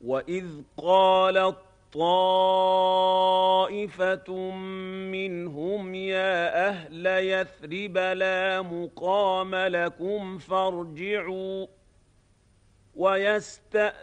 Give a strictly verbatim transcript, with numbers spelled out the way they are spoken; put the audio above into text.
وإذ قالت طائفة منهم يا أهل يثرب لا مقام لكم فارجعوا ويستأذن